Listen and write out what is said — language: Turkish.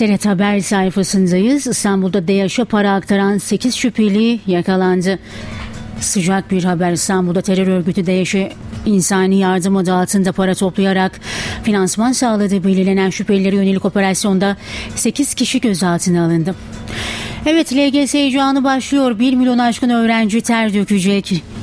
TRT Haber sayfasındayız. İstanbul'da DEAŞ'a para aktaran 8 şüpheli yakalandı. Sıcak bir haber. İstanbul'da terör örgütü DEAŞ'e insani yardım adı altında para toplayarak finansman sağladığı belirlenen şüphelilere yönelik operasyonda 8 kişi gözaltına alındı. Evet, LGS heyecanı başlıyor. 1 milyon aşkın öğrenci ter dökecek.